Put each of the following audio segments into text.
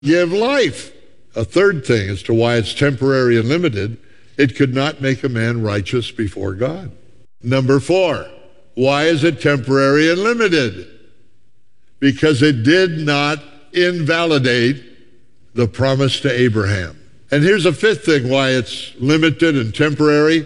give life. A third thing as to why it's temporary and limited, it could not make a man righteous before God. Number 4, why is it temporary and limited? Because it did not invalidate the promise to Abraham. And here's a 5th thing why it's limited and temporary.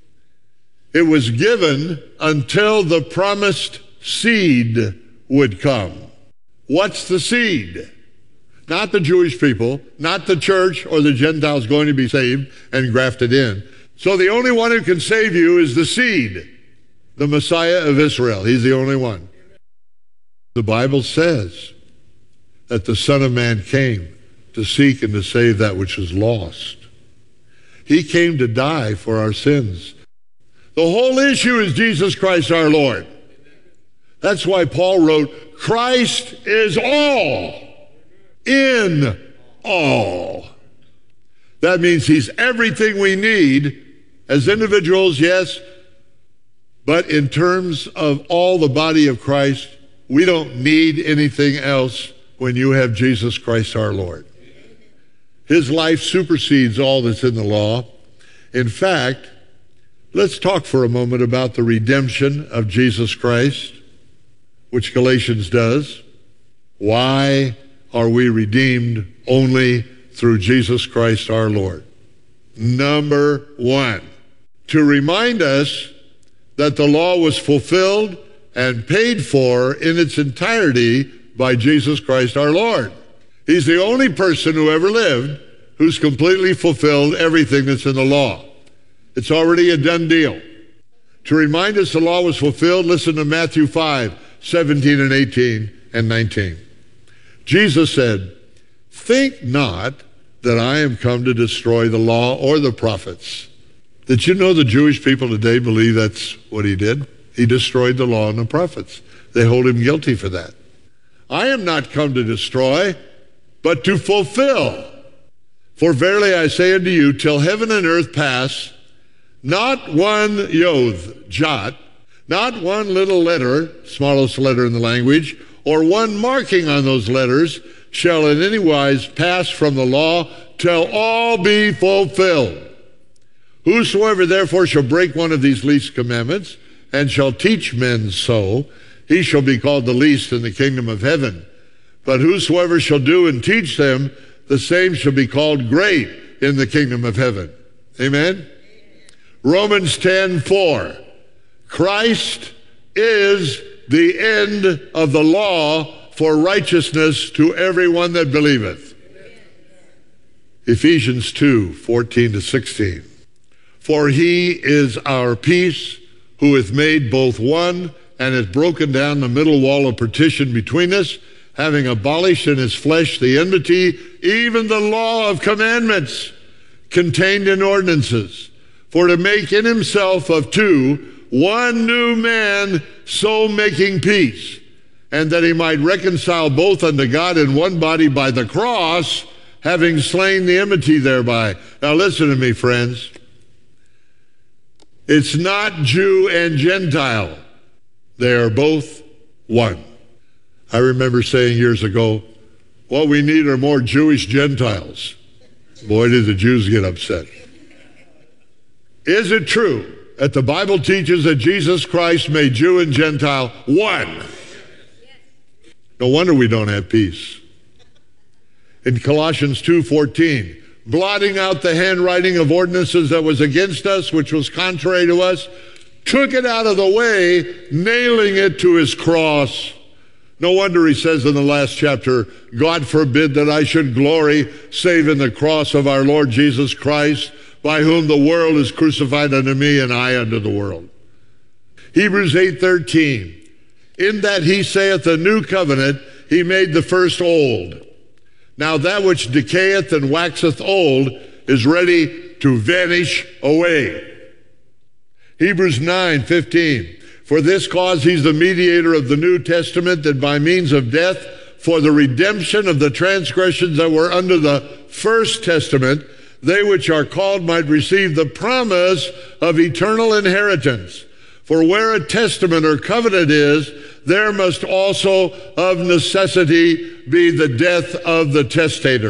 It was given until the promised seed would come. What's the seed? Not the Jewish people, not the church or the Gentiles going to be saved and grafted in. So the only one who can save you is the seed, the Messiah of Israel. He's the only one. The Bible says that the Son of Man came to seek and to save that which is lost. He came to die for our sins. The whole issue is Jesus Christ our Lord. That's why Paul wrote, Christ is all, in all. That means he's everything we need as individuals, yes, but in terms of all the body of Christ, we don't need anything else when you have Jesus Christ our Lord. His life supersedes all that's in the law. In fact, let's talk for a moment about the redemption of Jesus Christ, which Galatians does. Why are we redeemed only through Jesus Christ our Lord? Number 1, to remind us that the law was fulfilled and paid for in its entirety by Jesus Christ our Lord. He's the only person who ever lived who's completely fulfilled everything that's in the law. It's already a done deal. To remind us the law was fulfilled, listen to Matthew 5:17 and 18 and 19. Jesus said, "Think not that I am come to destroy the law or the prophets." Did you know the Jewish people today believe that's what he did? He destroyed the law and the prophets. They hold him guilty for that. I am not come to destroy, but to fulfill. For verily I say unto you, till heaven and earth pass, not one yod, jot, not one little letter, smallest letter in the language, or one marking on those letters shall in any wise pass from the law till all be fulfilled. Whosoever therefore shall break one of these least commandments and shall teach men so, he shall be called the least in the kingdom of heaven. But whosoever shall do and teach them, the same shall be called great in the kingdom of heaven. Amen? Romans 10:4. Christ is the end of the law for righteousness to everyone that believeth. Ephesians 2:14 to 16. For he is our peace, who hath made both one, and hath broken down the middle wall of partition between us, having abolished in his flesh the enmity, even the law of commandments contained in ordinances, for to make in himself of two one new man, so making peace, and that he might reconcile both unto God in one body by the cross, having slain the enmity thereby. Now listen to me, friends. It's not Jew and Gentile. They are both one. I remember saying years ago, what we need are more Jewish Gentiles. Boy, did the Jews get upset. Is it true that the Bible teaches that Jesus Christ made Jew and Gentile one? No wonder we don't have peace. In Colossians 2:14, blotting out the handwriting of ordinances that was against us, which was contrary to us, took it out of the way, nailing it to his cross. No wonder he says in the last chapter, God forbid that I should glory save in the cross of our Lord Jesus Christ, by whom the world is crucified unto me and I unto the world. Hebrews 8:13, in that he saith the new covenant, he made the first old. Now that which decayeth and waxeth old is ready to vanish away. Hebrews 9:15, for this cause he's the mediator of the New Testament, that by means of death, for the redemption of the transgressions that were under the first testament, they which are called might receive the promise of eternal inheritance. For where a testament or covenant is, there must also of necessity be the death of the testator.